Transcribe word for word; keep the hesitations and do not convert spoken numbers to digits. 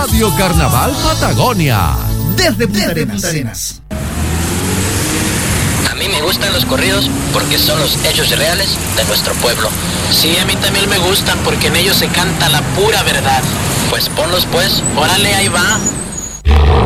Radio Carnaval Patagonia. Desde Punta Arenas. Punta Arenas. A mí me gustan los corridos porque son los hechos reales de nuestro pueblo. Sí, a mí también me gustan porque en ellos se canta la pura verdad. Pues ponlos pues, órale, ahí va.